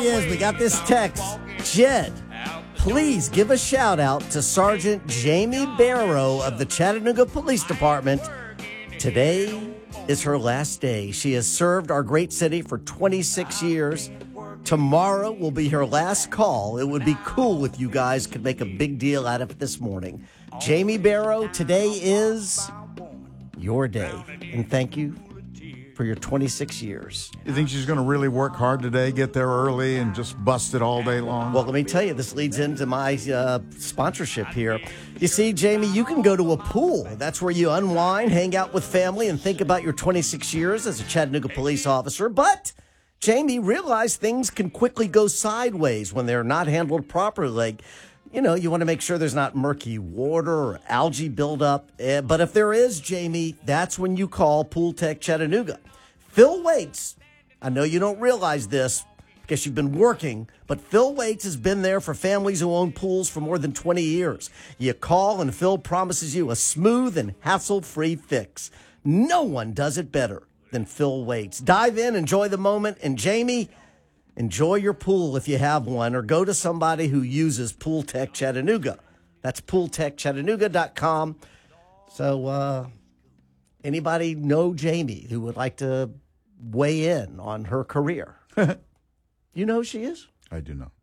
Yes, we got this text. Jed, please give a shout out to Sergeant Jamie Barrow of the Chattanooga Police Department. Today is her last day. She has served our great city for 26 years. Tomorrow will be her last call. It would be cool if you guys could make a big deal out of it this morning. Jamie Barrow, today is your day. And thank you for your 26 years. You think she's going to really work hard today, get there early, and just bust it all day long? Well, let me tell you, this leads into my sponsorship here. You see, Jamie, you can go to a pool. That's where you unwind, hang out with family, and think about your 26 years as a Chattanooga police officer. But Jamie realized things can quickly go sideways when they're not handled properly. Like, you know, you want to make sure there's not murky water or algae buildup. But if there is, Jamie, that's when you call Pool Tech Chattanooga. Phil Waits, I know you don't realize this because you've been working, but Phil Waits has been there for families who own pools for more than 20 years. You call and Phil promises you a smooth and hassle-free fix. No one does it better than Phil Waits. Dive in, enjoy the moment, and Jamie, enjoy your pool if you have one, or go to somebody who uses Pool Tech Chattanooga. That's pooltechchattanooga.com. So, anybody know Jamie who would like to weigh in on her career? You know who she is? I do not.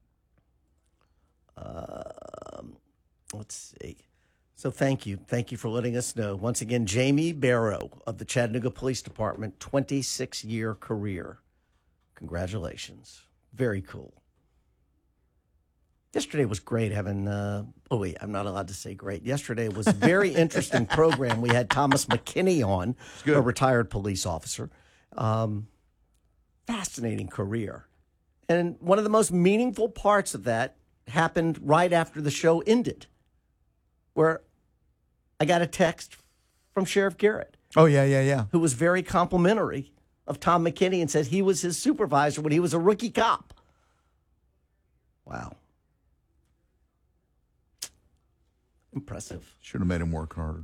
Let's see. So thank you. Thank you for letting us know. Once again, Jamie Barrow of the Chattanooga Police Department, 26-year career. Congratulations. Very cool. Yesterday was great having, I'm not allowed to say great. Yesterday was a very interesting program. We had Thomas McKinney on, a retired police officer. Fascinating career. And one of the most meaningful parts of that happened right after the show ended, where I got a text from Sheriff Garrett. Oh, yeah. Who was very complimentary of Tom McKinney and said he was his supervisor when he was a rookie cop. Wow. Impressive. Should have made him work harder.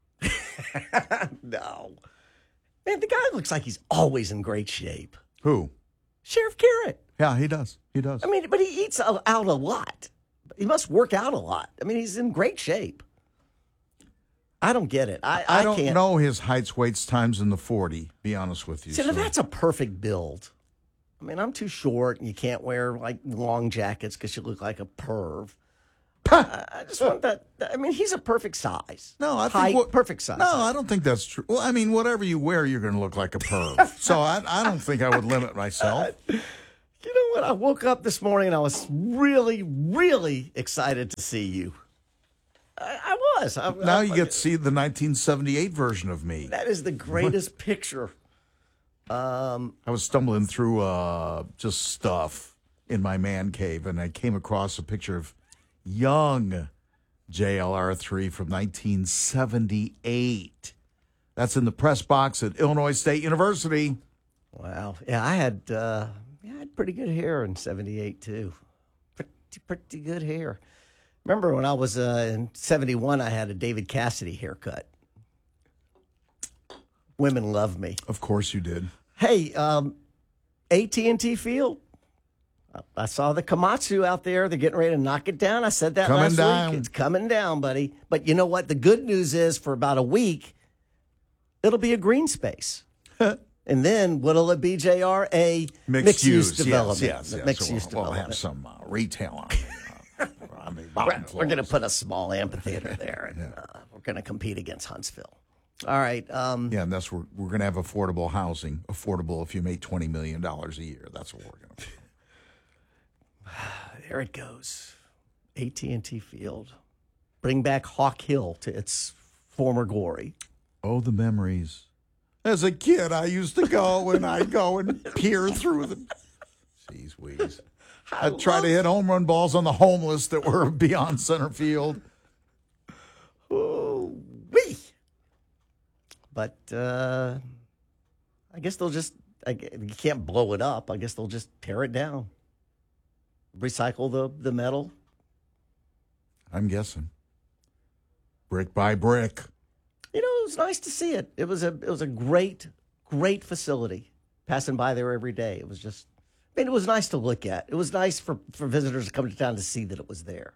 No. Man, the guy looks like he's always in great shape. Who? Sheriff Garrett. Yeah, he does. He does. I mean, but he eats out a lot. He must work out a lot. I mean, he's in great shape. I don't get it. I don't can't know his heights, weights, times in the 40, be honest with you. See, now that's a perfect build. I mean, I'm too short, and you can't wear, like, long jackets because you look like a perv. I just want that. I mean, he's a perfect size. No, I think height, perfect size. No, I don't think that's true. Well, I mean, whatever you wear, you're going to look like a perv. So I don't think I would limit myself. You know what? I woke up this morning and I was really, really excited to see you. I was. Now you get to see the 1978 version of me. That is the greatest picture. I was stumbling through just stuff in my man cave, and I came across a picture of young JLR3 from 1978. That's in the press box at Illinois State University. Wow. Yeah, I had pretty good hair in 78, too. Pretty good hair. Remember when I was in 71, I had a David Cassidy haircut. Women love me. Of course you did. Hey, AT&T Field. I saw the Komatsu out there. They're getting ready to knock it down. I said that last week. It's coming down, buddy. But you know what? The good news is for about a week, it'll be a green space. And then what'll it be, JR? A mixed-use development. Yes. Mixed-use We'll development. have some retail on it. We're going to put a small amphitheater there, and we're going to compete against Huntsville. All right. Yeah, and that's we're going to have affordable housing. Affordable if you make $20 million a year. That's what we're going to do. There it goes. AT&T Field. Bring back Hawk Hill to its former glory. Oh, the memories. As a kid, I used to go and I'd go and peer through the... Jeez, wheeze. I'd try to hit home run balls on the homeless that were beyond center field. Oh, wee. But I guess they'll just... you can't blow it up. I guess they'll just tear it down. Recycle the metal. I'm guessing. Brick by brick. You know, it was nice to see it. It was a great facility. Passing by there every day. It was just mean, it was nice to look at. It was nice for visitors to come to town to see that it was there.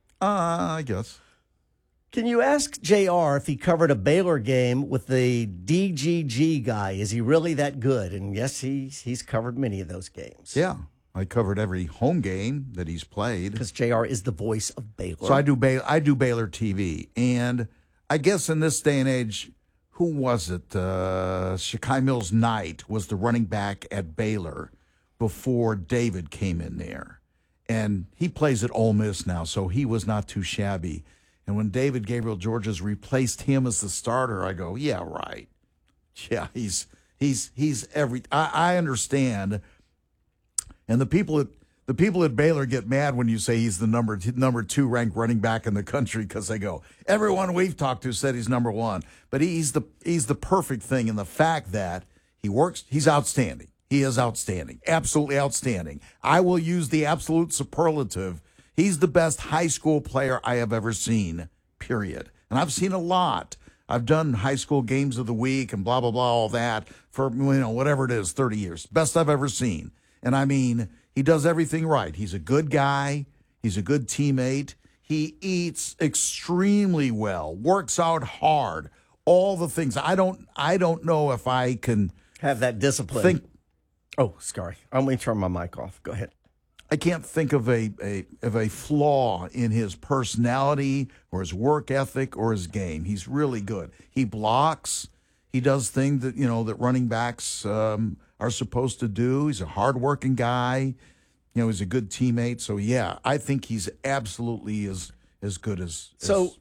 I guess. Can you ask JR if he covered a Baylor game with the DGG guy? Is he really that good? And yes, he's covered many of those games. Yeah. I covered every home game that he's played. Because JR is the voice of Baylor. So I do Baylor TV. And I guess in this day and age, who was it? Shakai Mills Knight was the running back at Baylor before David came in there. And he plays at Ole Miss now, so he was not too shabby. And when David Gabriel Georges replaced him as the starter, I go, yeah, right. Yeah, he's every. I understand. And the people at Baylor get mad when you say he's the number 2 ranked running back in the country because they go, everyone we've talked to said he's number 1. But he's the perfect thing in the fact that he works. He's outstanding. He is outstanding, absolutely outstanding. I will use the absolute superlative. He's the best high school player I have ever seen, period. And I've seen a lot. I've done high school games of the week and blah, blah, blah, all that for, whatever it is, 30 years. Best I've ever seen. And I mean, he does everything right. He's a good guy. He's a good teammate. He eats extremely well, works out hard, all the things. I don't know if I can have that discipline. Oh, sorry. I'm going to turn my mic off. Go ahead. I can't think of a flaw in his personality or his work ethic or his game. He's really good. He blocks. He does things that that running backs are supposed to do. He's a hardworking guy. He's a good teammate. So yeah, I think he's absolutely as good as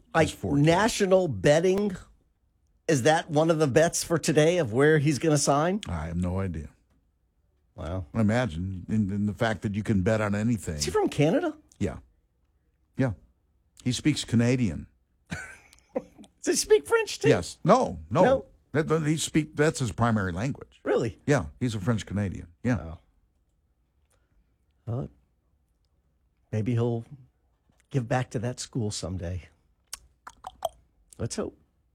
national betting. Is that one of the bets for today of where he's going to sign? I have no idea. Wow. Imagine in the fact that you can bet on anything. Is he from Canada? Yeah. Yeah. He speaks Canadian. Does he speak French too? Yes. No. That's his primary language. Really? Yeah. He's a French Canadian. Yeah. Wow. Well, maybe he'll give back to that school someday. Let's hope.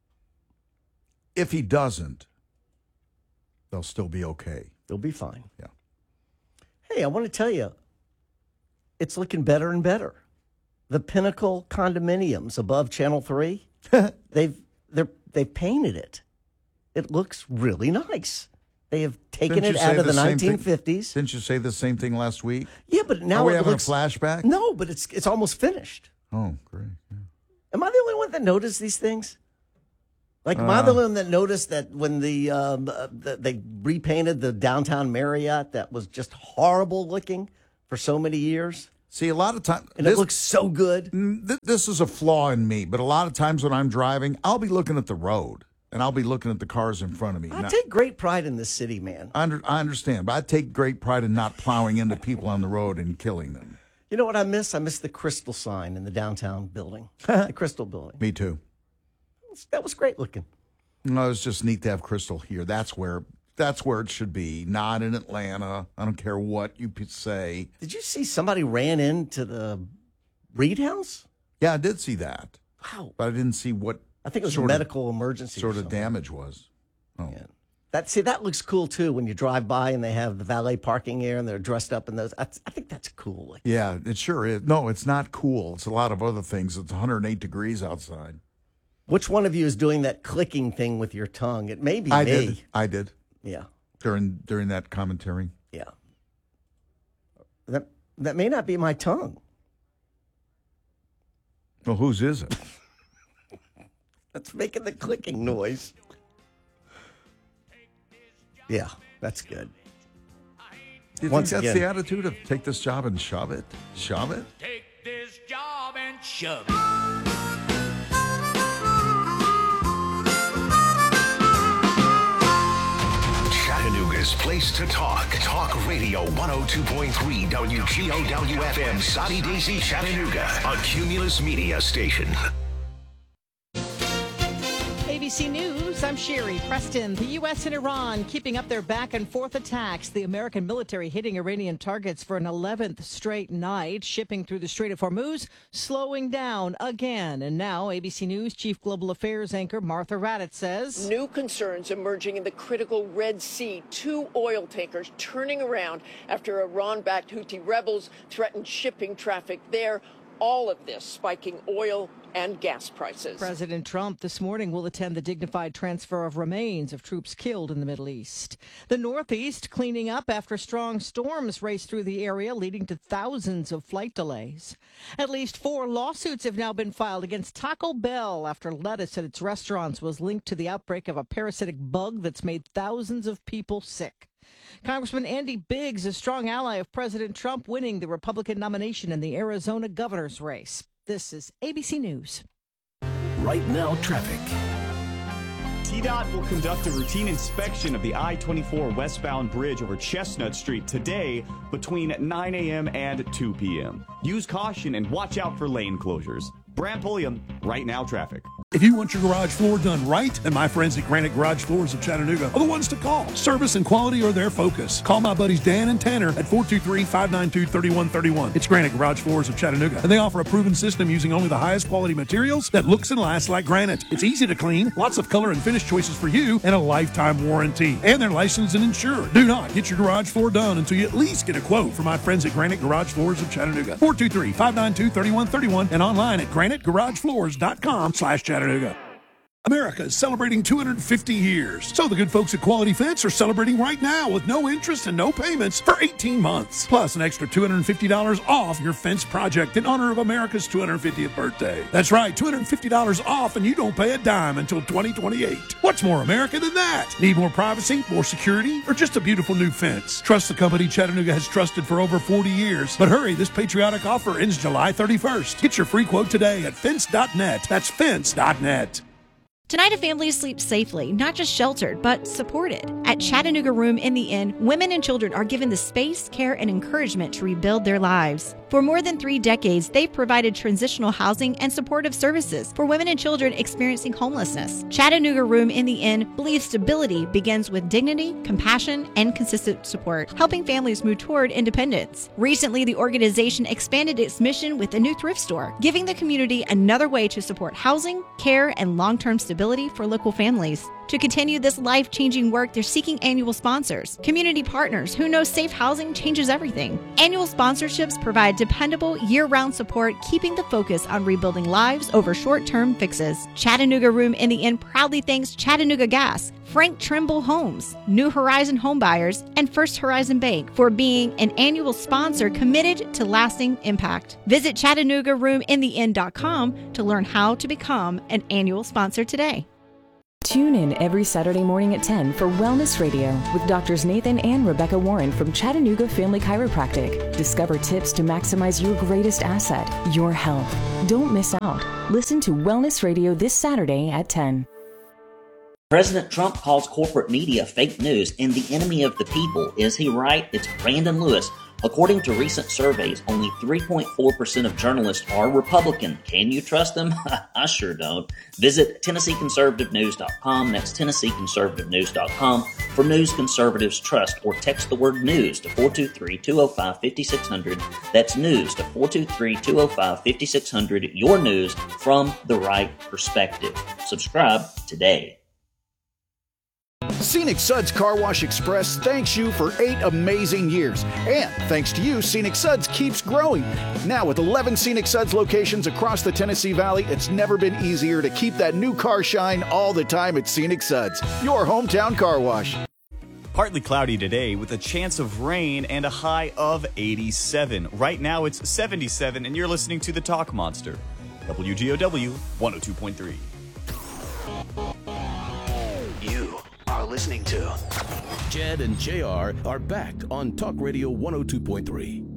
If he doesn't, they'll still be okay. They'll be fine. Yeah. Hey, I want to tell you, it's looking better and better. The Pinnacle condominiums above Channel 3, they've painted it. It looks really nice. They have taken it out of the 1950s. Didn't you say the same thing last week? Yeah, but now Are we it having looks a flashback? No, but it's almost finished. Oh, great. Yeah. Am I the only one that noticed these things? Like, am I the one that noticed that when they repainted the downtown Marriott that was just horrible looking for so many years? See, a lot of times... And it looks so good. This is a flaw in me, but a lot of times when I'm driving, I'll be looking at the road, and I'll be looking at the cars in front of me. I take great pride in this city, man. I understand, but I take great pride in not plowing into people on the road and killing them. You know what I miss? I miss the Crystal sign in the downtown building. The Crystal building. Me too. That was great looking. No, it's just neat to have Crystal here. That's where it should be, not in Atlanta. I don't care what you say. Did you see somebody ran into the Reed House? Yeah, I did see that. Wow. But I didn't see what I think it was a medical emergency. Sort of damage was. Oh. Yeah. That looks cool too when you drive by and they have the valet parking there and they're dressed up in those. I think that's cool. Like, yeah, it sure is. No, it's not cool. It's a lot of other things. It's 108 degrees outside. Which one of you is doing that clicking thing with your tongue? It may be me. I did. Yeah. During that commentary. Yeah. That may not be my tongue. Well, whose is it? That's making the clicking noise. Yeah, that's good. Do you think that's the attitude of take this job and shove it? Shove it? Take this job and shove it. Chattanooga's place to talk. Talk Radio 102.3 WGOW FM, Soddy Daisy, Chattanooga, a Cumulus Media station. ABC News, I'm I'm Sherry. Preston, the U.S. and Iran keeping up their back-and-forth attacks. The American military hitting Iranian targets for an 11th straight night. Shipping through the Strait of Hormuz slowing down again. And now ABC News Chief Global Affairs anchor Martha Raddatz says new concerns emerging in the critical Red Sea. 2 oil tankers turning around after Iran-backed Houthi rebels threatened shipping traffic there. All of this spiking oil and gas prices. President Trump this morning will attend the dignified transfer of remains of troops killed in the Middle East. The Northeast cleaning up after strong storms raced through the area, leading to thousands of flight delays. At least 4 lawsuits have now been filed against Taco Bell after lettuce at its restaurants was linked to the outbreak of a parasitic bug that's made thousands of people sick. Congressman Andy Biggs, a strong ally of President Trump, winning the Republican nomination in the Arizona governor's race. This is ABC News. Right now, traffic. TDOT will conduct a routine inspection of the I-24 westbound bridge over Chestnut Street today between 9 a.m. and 2 p.m. Use caution and watch out for lane closures. Brant Pulliam, Right Now Traffic. If you want your garage floor done right, then my friends at Granite Garage Floors of Chattanooga are the ones to call. Service and quality are their focus. Call my buddies Dan and Tanner at 423-592-3131. It's Granite Garage Floors of Chattanooga, and they offer a proven system using only the highest quality materials that looks and lasts like granite. It's easy to clean, lots of color and finish choices for you, and a lifetime warranty. And they're licensed and insured. Do not get your garage floor done until you at least get a quote from my friends at Granite Garage Floors of Chattanooga. 423-592-3131 and online at granitegaragefloors.com/Chattanooga. America is celebrating 250 years. So the good folks at Quality Fence are celebrating right now with no interest and no payments for 18 months. Plus an extra $250 off your fence project in honor of America's 250th birthday. That's right, $250 off and you don't pay a dime until 2028. What's more American than that? Need more privacy, more security, or just a beautiful new fence? Trust the company Chattanooga has trusted for over 40 years. But hurry, this patriotic offer ends July 31st. Get your free quote today at fence.net. That's fence.net. Tonight, a family sleeps safely, not just sheltered, but supported. At Chattanooga Room in the Inn, women and children are given the space, care, and encouragement to rebuild their lives. For more than 3 decades, they've provided transitional housing and supportive services for women and children experiencing homelessness. Chattanooga Room in the Inn believes stability begins with dignity, compassion, and consistent support, helping families move toward independence. Recently, the organization expanded its mission with a new thrift store, giving the community another way to support housing, care, and long-term stability for local families. To continue this life-changing work, they're seeking annual sponsors, community partners who know safe housing changes everything. Annual sponsorships provide dependable, year-round support, keeping the focus on rebuilding lives over short-term fixes. Chattanooga Room in the Inn proudly thanks Chattanooga Gas, Frank Trimble Homes, New Horizon Homebuyers, and First Horizon Bank for being an annual sponsor committed to lasting impact. Visit ChattanoogaRoomInTheInn.com to learn how to become an annual sponsor today. Tune in every Saturday morning at 10 for Wellness Radio with Doctors Nathan and Rebecca Warren from Chattanooga Family Chiropractic. Discover tips to maximize your greatest asset, your health. Don't miss out. Listen to Wellness Radio this Saturday at 10. President Trump calls corporate media fake news and the enemy of the people. Is he right? It's Brandon Lewis. According to recent surveys, only 3.4% of journalists are Republican. Can you trust them? I sure don't. Visit TennesseeConservativeNews.com. That's TennesseeConservativeNews.com for news conservatives trust, or text the word news to 423-205-5600. That's news to 423-205-5600. Your news from the right perspective. Subscribe today. Scenic Suds Car Wash Express thanks you for 8 amazing years. And thanks to you, Scenic Suds keeps growing. Now with 11 Scenic Suds locations across the Tennessee Valley, it's never been easier to keep that new car shine all the time at Scenic Suds, your hometown car wash. Partly cloudy today with a chance of rain and a high of 87. Right now it's 77 and you're listening to The Talk Monster. WGOW 102.3. You are listening to Jed and JR are back on Talk Radio 102.3.